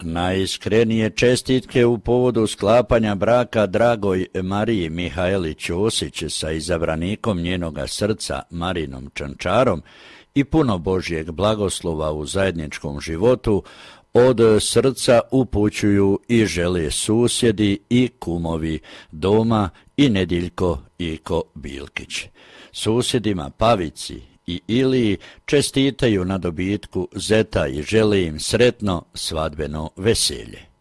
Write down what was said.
Najiskrenije čestitke u povodu sklapanja braka dragoj Mariji Mihajli Ćosić sa izabranikom njenoga srca Marinom Čančarom i puno Božjeg blagoslova u zajedničkom životu od srca upućuju i žele susjedi i kumovi doma i Nediljko Iko Bilkić. Susjedima Pavici i Iliji čestitaju na dobitku zeta i žele im sretno svadbeno veselje.